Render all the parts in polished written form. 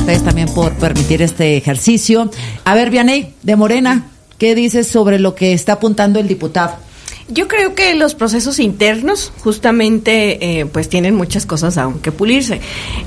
ustedes también por permitir este ejercicio. A ver, Vianey, de Morena, ¿qué dices sobre lo que está apuntando el diputado? Yo creo que los procesos internos justamente pues tienen muchas cosas aún que pulirse.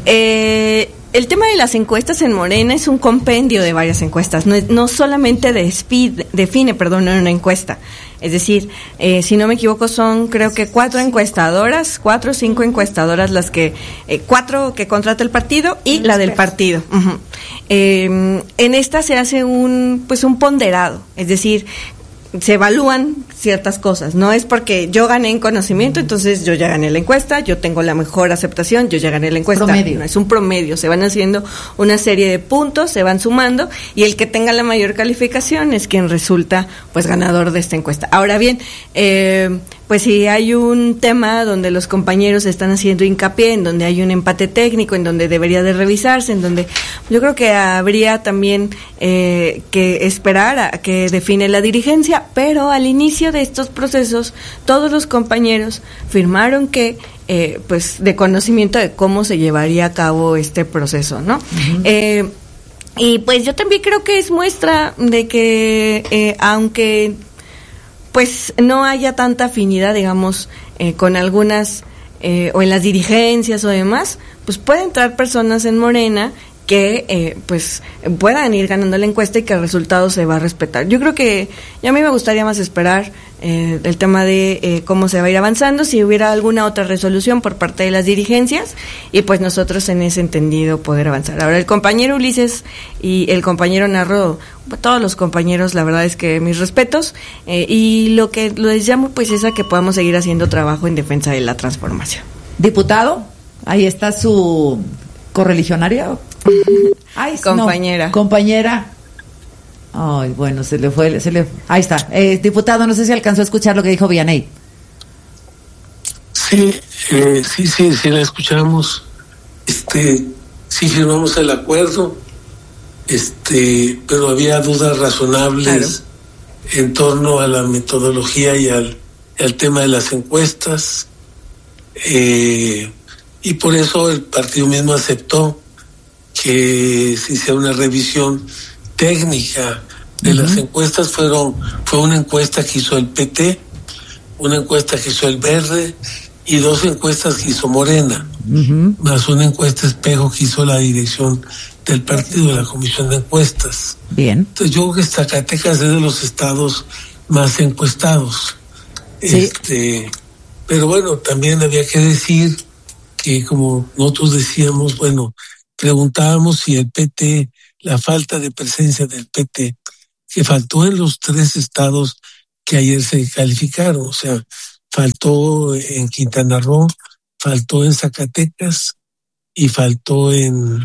El tema de las encuestas en Morena es un compendio de varias encuestas, no solamente define una encuesta. Es decir, si no me equivoco, son creo que 4 o 5 encuestadoras las que, 4 que contrata el partido y la del partido. Uh-huh. En esta se hace un ponderado, es decir, se evalúan ciertas cosas, no es porque yo gané en conocimiento, entonces yo ya gané la encuesta, yo tengo la mejor aceptación, yo ya gané la encuesta. Promedio. No, es un promedio, se van haciendo una serie de puntos, se van sumando y el que tenga la mayor calificación es quien resulta pues ganador de esta encuesta. Ahora bien, pues si hay un tema donde los compañeros están haciendo hincapié, en donde hay un empate técnico, en donde debería de revisarse, en donde yo creo que habría también que esperar a que define la dirigencia, pero al inicio de estos procesos todos los compañeros firmaron que pues de conocimiento de cómo se llevaría a cabo este proceso, ¿no? Uh-huh. Y pues yo también creo que es muestra de que aunque pues no haya tanta afinidad, digamos, con algunas o en las dirigencias o demás, pues pueden entrar personas en Morena que pues puedan ir ganando la encuesta y que el resultado se va a respetar. Yo creo que a mí me gustaría más esperar el tema de cómo se va a ir avanzando, si hubiera alguna otra resolución por parte de las dirigencias y pues nosotros en ese entendido poder avanzar. Ahora el compañero Ulises y el compañero Narro, todos los compañeros, la verdad es que mis respetos y lo que les llamo pues es a que podamos seguir haciendo trabajo en defensa de la transformación. Diputado, ahí está su correligionaria. Ay, compañera. No, compañera. Ay, bueno, se le fue. Ahí está. Diputado, no sé si alcanzó a escuchar lo que dijo Vianey. Sí, la escuchamos. Sí firmamos el acuerdo, pero había dudas razonables en torno a la metodología y al tema de las encuestas. Y por eso el partido mismo aceptó que se hiciera una revisión técnica de las encuestas. Fue una encuesta que hizo el PT, una encuesta que hizo el Verde y 2 encuestas que hizo Morena, más una encuesta espejo que hizo la dirección del partido, de la Comisión de Encuestas. Bien. Entonces yo creo que Zacatecas es de los estados más encuestados. Sí. Pero bueno, también había que decir que, como nosotros decíamos, preguntábamos si el PT, la falta de presencia del PT, que faltó en los 3 estados que ayer se calificaron, o sea, faltó en Quintana Roo, faltó en Zacatecas y faltó en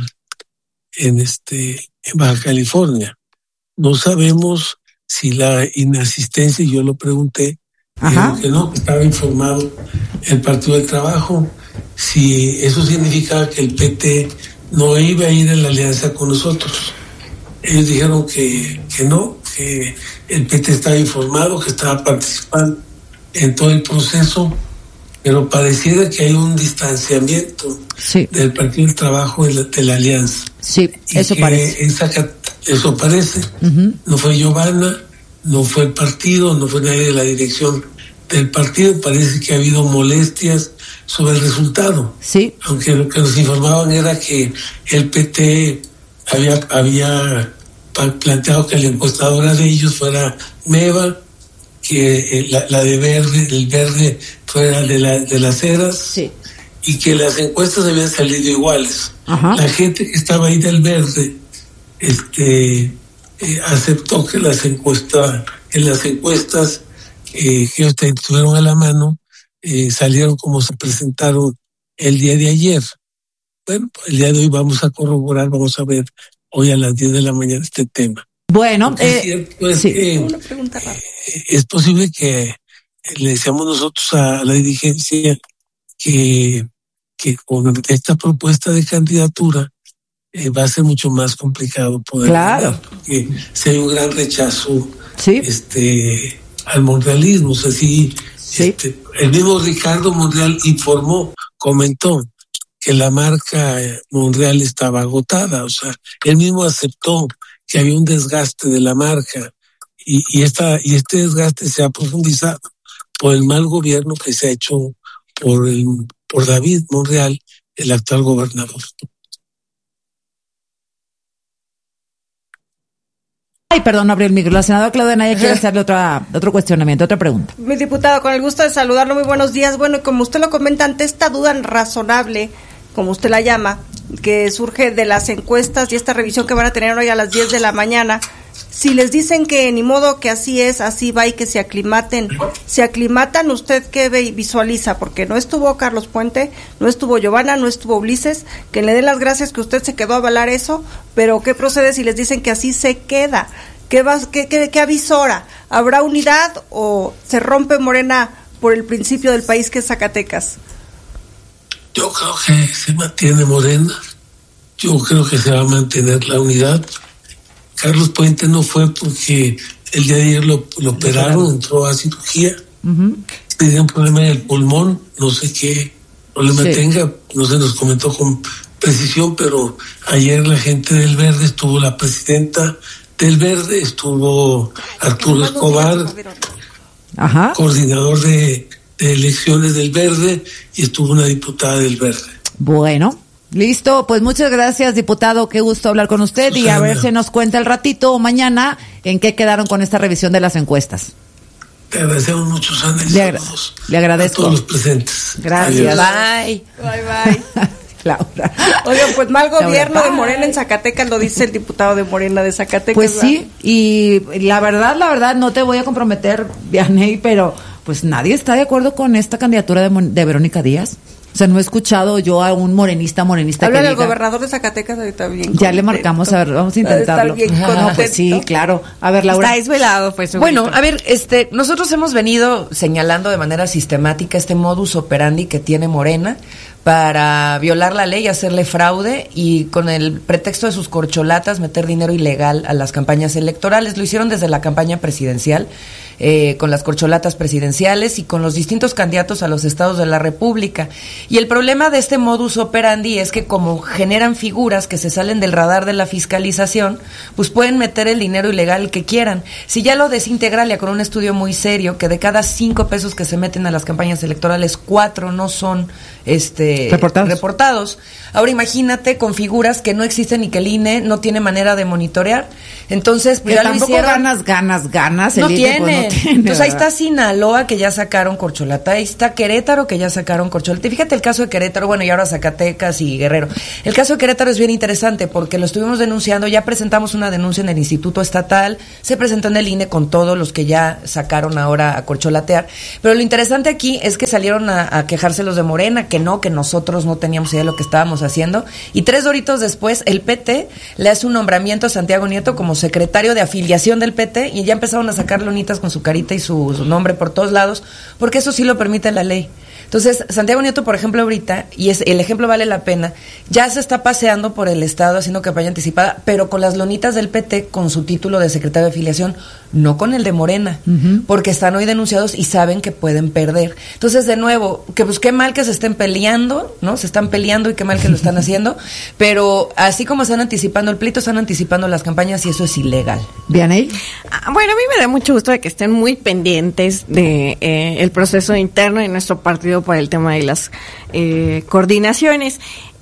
Baja California. No sabemos si la inasistencia, yo lo pregunté, que no, que estaba informado el Partido del Trabajo, si eso significaba que el PT no iba a ir en la alianza con nosotros. Ellos dijeron que no, que el PT estaba informado, que estaba participando en todo el proceso, pero pareciera que hay un distanciamiento del Partido del Trabajo de la alianza. Sí, eso parece. Eso parece. No fue Giovanna, no fue el partido, no fue nadie de la dirección del partido. Parece que ha habido molestias sobre el resultado. Sí. Aunque lo que nos informaban era que el PT había planteado que la encuestadora de ellos fuera Meva, que la de Verde, el Verde fuera de las Heras, y que las encuestas habían salido iguales. La gente que estaba ahí del Verde aceptó que las encuestas que ellos tuvieron a la mano salieron como se presentaron el día de ayer. Bueno, el día de hoy vamos a corroborar, vamos a ver hoy a las 10 de la mañana este tema. Bueno, una pregunta rara. Es posible que le decíamos nosotros a la dirigencia que con esta propuesta de candidatura va a ser mucho más complicado poder ganar, porque se hay un gran rechazo al monrealismo. O sea, el mismo Ricardo Monreal comentó que la marca Monreal estaba agotada. O sea, él mismo aceptó que había un desgaste de la marca y este desgaste se ha profundizado por el mal gobierno que se ha hecho por David Monreal, el actual gobernador. Ay, perdón, no abrí el micro. La senadora Claudia Anaya quiere hacerle otro cuestionamiento, otra pregunta. Mi diputado, con el gusto de saludarlo, muy buenos días. Bueno, como usted lo comenta, ante esta duda razonable, como usted la llama, que surge de las encuestas y esta revisión que van a tener hoy a las 10 de la mañana, si les dicen que ni modo, que así es, así va y que se aclimatan, ¿usted qué visualiza? Porque no estuvo Carlos Puente, no estuvo Giovanna, no estuvo Ulises, que le den las gracias que usted se quedó a avalar eso, pero ¿qué procede si les dicen que así se queda? ¿Qué avisora? ¿Habrá unidad o se rompe Morena por el principio del país que es Zacatecas? Yo creo que se mantiene Morena, yo creo que se va a mantener la unidad. Carlos Puente no fue porque el día de ayer lo operaron, entró a cirugía, tenía un problema en el pulmón, no sé qué problema tenga, no se nos comentó con precisión, pero ayer la gente del Verde estuvo, la presidenta del Verde, estuvo Arturo Escobar, coordinador de elecciones del Verde, y estuvo una diputada del Verde. Bueno, listo, pues muchas gracias, diputado, qué gusto hablar con usted, Susana. Y a ver si nos cuenta el ratito o mañana en qué quedaron con esta revisión de las encuestas. Te agradecemos mucho, Susana, y le agradezco a todos los presentes. Gracias. Adiós. Bye. Laura. Oigan, pues mal gobierno de Morena en Zacatecas, lo dice el diputado de Morena de Zacatecas. Pues sí, y la verdad, no te voy a comprometer, Vianey, pero pues nadie está de acuerdo con esta candidatura de Verónica Díaz. O sea, no he escuchado yo a un morenista Habla que del diga, gobernador de Zacatecas, ahorita bien contento. Ya le marcamos, a ver, vamos a intentarlo. No, pues sí, claro. A ver, Laura. Está desvelado, pues. Bueno, a ver, nosotros hemos venido señalando de manera sistemática este modus operandi que tiene Morena para violar la ley, hacerle fraude y con el pretexto de sus corcholatas meter dinero ilegal a las campañas electorales. Lo hicieron desde la campaña presidencial, con las corcholatas presidenciales y con los distintos candidatos a los estados de la República. Y el problema de este modus operandi es que como generan figuras que se salen del radar de la fiscalización, pues pueden meter el dinero ilegal que quieran. Si ya lo desintegralia con un estudio muy serio, que de cada 5 pesos que se meten a las campañas electorales, 4 no son reportados. Ahora imagínate con figuras que no existen y que el INE no tiene manera de monitorear. Entonces, pues ya tampoco ganas. No el tiene. INE, pues no tiene. Entonces ahí está Sinaloa, que ya sacaron corcholata. Ahí está Querétaro, que ya sacaron corcholata. Y fíjate el caso de Querétaro, bueno, y ahora Zacatecas y Guerrero. El caso de Querétaro es bien interesante porque lo estuvimos denunciando, ya presentamos una denuncia en el Instituto Estatal, se presentó en el INE con todos los que ya sacaron ahora a corcholatear. Pero lo interesante aquí es que salieron a quejarse los de Morena, que nosotros no teníamos idea de lo que estábamos haciendo, y 3 horitos después el PT le hace un nombramiento a Santiago Nieto como secretario de afiliación del PT y ya empezaron a sacar lonitas con su carita y su nombre por todos lados, porque eso sí lo permite la ley. Entonces, Santiago Nieto, por ejemplo, ahorita, y el ejemplo vale la pena, ya se está paseando por el estado haciendo campaña anticipada, pero con las lonitas del PT, con su título de secretario de afiliación, no con el de Morena, porque están hoy denunciados y saben que pueden perder. Entonces, de nuevo, que pues qué mal que se estén peleando, ¿no? Se están peleando y qué mal que lo están haciendo, pero así como están anticipando el pleito, están anticipando las campañas y eso es ilegal. ¿Vianey? Bueno, a mí me da mucho gusto de que estén muy pendientes de el proceso interno de nuestro partido para el tema de las coordinaciones.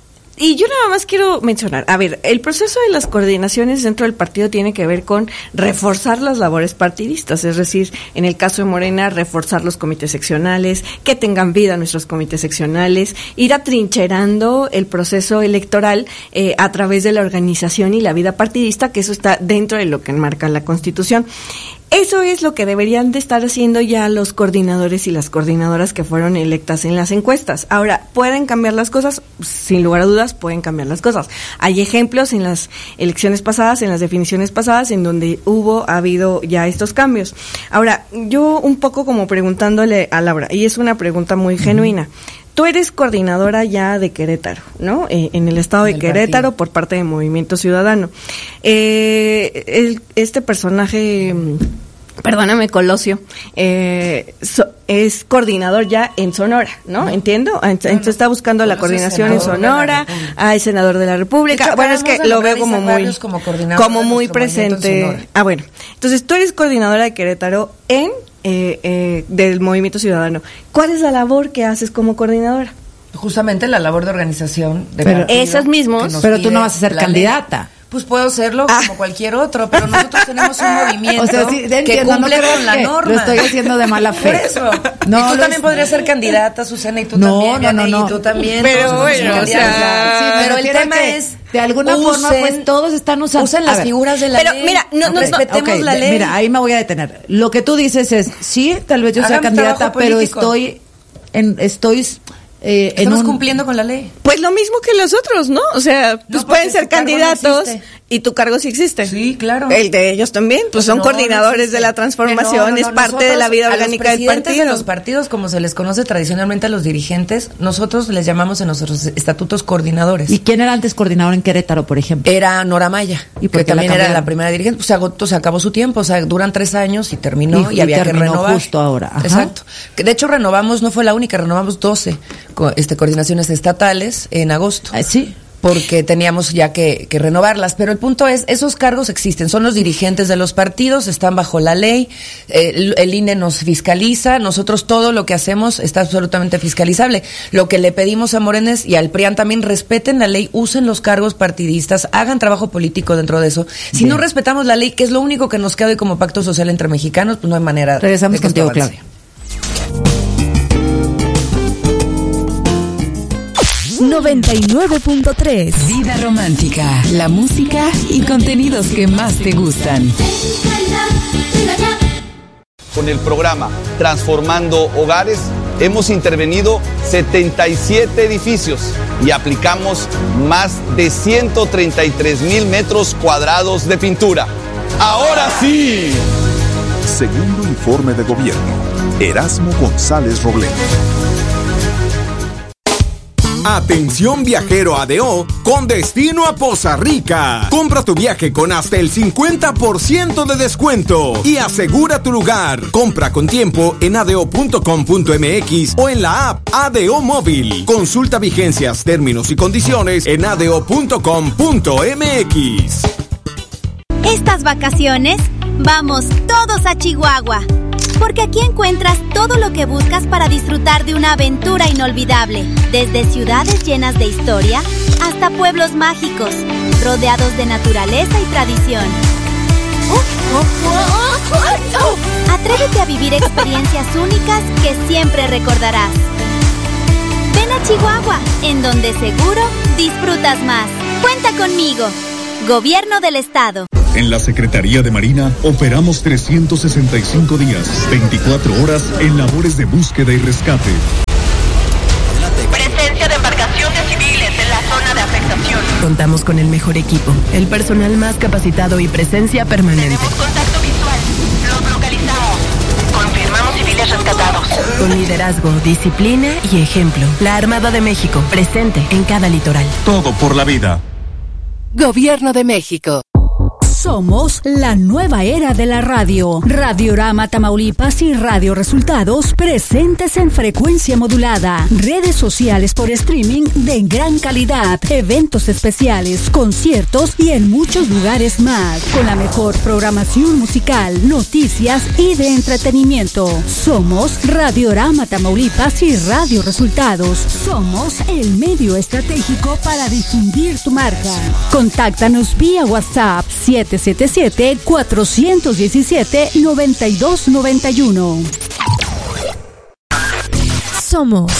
Y yo nada más quiero mencionar, a ver, el proceso de las coordinaciones dentro del partido tiene que ver con reforzar las labores partidistas, es decir, en el caso de Morena, reforzar los comités seccionales, que tengan vida nuestros comités seccionales, ir atrincherando el proceso electoral a través de la organización y la vida partidista, que eso está dentro de lo que enmarca la Constitución. Eso es lo que deberían de estar haciendo ya los coordinadores y las coordinadoras que fueron electas en las encuestas. Ahora, ¿pueden cambiar las cosas? Sin lugar a dudas, pueden cambiar las cosas. Hay ejemplos en las elecciones pasadas, en las definiciones pasadas, en donde ha habido ya estos cambios. Ahora, yo un poco como preguntándole a Laura, y es una pregunta muy genuina. Tú eres coordinadora ya de Querétaro, ¿no? En el estado de Querétaro partido. Por parte de Movimiento Ciudadano. Este personaje perdóname, Colosio, es coordinador ya en Sonora, ¿no? ¿Entiendo? Entonces está buscando la coordinación en Sonora, es senador de la República. Hecho, bueno, es que lo veo como muy presente. Bueno. Entonces tú eres coordinadora de Querétaro del Movimiento Ciudadano. ¿Cuál es la labor que haces como coordinadora? Justamente la labor de organización de pero partido. Esas mismos. Pero tú no vas a ser candidata. Pues puedo serlo como cualquier otro, pero nosotros tenemos un movimiento que cumple con la norma. Lo estoy haciendo de mala fe. Por eso. No, y tú también podrías ser candidata, Susana, y tú también. No. Y tú también. Pero bueno, pero el tema es, de alguna forma, pues todos están usando. Usen las figuras de la ley. Pero mira, respetemos la ley. Mira, ahí me voy a detener. Lo que tú dices es, sí, tal vez yo sea candidata, pero estoy estamos cumpliendo con la ley. Pues lo mismo que los otros, ¿no? O sea, pues pueden ser candidatos y tu cargo sí existe. Sí, claro. El de ellos también, pues son coordinadores de la transformación, es parte de la vida orgánica del partido. De los partidos, como se les conoce tradicionalmente a los dirigentes, nosotros les llamamos en nuestros estatutos coordinadores. ¿Y quién era antes coordinador en Querétaro, por ejemplo? Era Nora Maya, y que también era la primera dirigente. Pues se acabó su tiempo, o sea, duran 3 años y terminó y había que renovar. Justo ahora. Ajá. Exacto. De hecho, renovamos, no fue la única, renovamos 12 coordinaciones estatales en agosto. Sí. Porque teníamos ya que renovarlas, pero el punto es, esos cargos existen, son los dirigentes de los partidos, están bajo la ley, el INE nos fiscaliza, nosotros todo lo que hacemos está absolutamente fiscalizable. Lo que le pedimos a Morenes y al PRIAN también, respeten la ley, usen los cargos partidistas, hagan trabajo político dentro de eso. Si no respetamos la ley, que es lo único que nos queda hoy como pacto social entre mexicanos, pues no hay manera. Regresamos contigo, Claudia. 99.3 Vida Romántica, la música y contenidos que más te gustan. Con el programa Transformando Hogares hemos intervenido 77 edificios y aplicamos más de 133,000 metros cuadrados de pintura. ¡Ahora sí! Segundo informe de gobierno, Erasmo González Robledo. Atención viajero ADO con destino a Poza Rica. Compra tu viaje con hasta el 50% de descuento y asegura tu lugar. Compra con tiempo en ado.com.mx o en la app ADO Móvil. Consulta vigencias, términos y condiciones en ado.com.mx. Estas vacaciones vamos todos a Chihuahua, porque aquí encuentras todo lo que buscas para disfrutar de una aventura inolvidable, desde ciudades llenas de historia hasta pueblos mágicos, rodeados de naturaleza y tradición. Atrévete a vivir experiencias únicas que siempre recordarás. Ven a Chihuahua, en donde seguro disfrutas más. Cuenta conmigo. Gobierno del Estado. En la Secretaría de Marina operamos 365 días, 24 horas en labores de búsqueda y rescate. Presencia de embarcaciones civiles en la zona de afectación. Contamos con el mejor equipo, el personal más capacitado y presencia permanente. Tenemos contacto visual. Los localizamos. Confirmamos civiles rescatados. Con liderazgo, disciplina y ejemplo. La Armada de México, presente en cada litoral. Todo por la vida. Gobierno de México. Somos la nueva era de la radio. Radiorama Tamaulipas y Radio Resultados presentes en frecuencia modulada. Redes sociales por streaming de gran calidad. Eventos especiales, conciertos y en muchos lugares más. Con la mejor programación musical, noticias y de entretenimiento. Somos Radiorama Tamaulipas y Radio Resultados. Somos el medio estratégico para difundir tu marca. Contáctanos vía WhatsApp 777-417-9291. Somos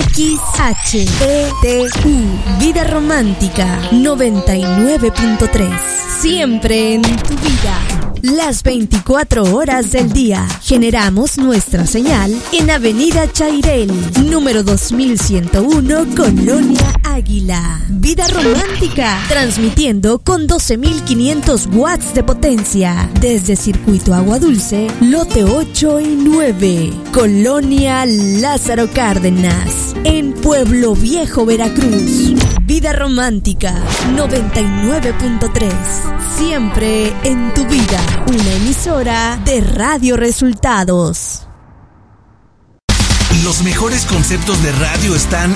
XHETU, Vida Romántica 99.3. Siempre en tu vida. Las 24 horas del día. Generamos nuestra señal en Avenida Chairel, número 2101, Colonia Águila. Vida Romántica, transmitiendo con 12.500 watts de potencia. Desde Circuito Agua Dulce, lote 8 y 9, Colonia Lázaro Cárdenas, en Pueblo Viejo, Veracruz. Vida Romántica 99.3. Siempre en tu vida. una emisora de Radio Resultados. Los mejores conceptos de radio están